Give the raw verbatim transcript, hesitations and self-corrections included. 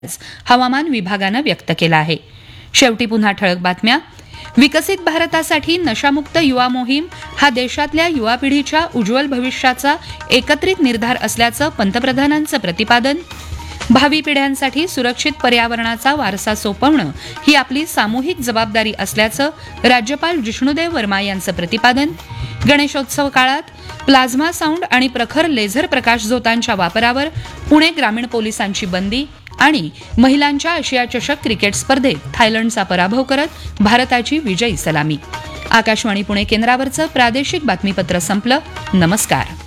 हवामान विभागानं व्यक्त केला आहे. शेवटी पुन्हा ठळक बातम्या. विकसित भारतासाठी नशामुक्त युवा मोहीम हा देशातल्या युवा पिढीच्या उज्ज्वल भविष्याचा एकत्रित निर्धार असल्याचं पंतप्रधानांचं प्रतिपादन. भावी पिढ्यांसाठी सुरक्षित पर्यावरणाचा वारसा सोपवणं ही आपली सामूहिक जबाबदारी असल्याचं राज्यपाल जिष्णुदेव वर्मा यांचं प्रतिपादन. गणेशोत्सव काळात प्लाझ्मा साऊंड आणि प्रखर लेझर प्रकाशझोतांच्या वापरावर पुणे ग्रामीण पोलिसांची बंदी. आणि महिलांच्या आशिया चषक क्रिकेट स्पर्धेत थायलंडचा पराभव करत भारताची विजयी सलामी. आकाशवाणी पुणे केंद्रावरचं प्रादेशिक बातमीपत्र संपलं. नमस्कार.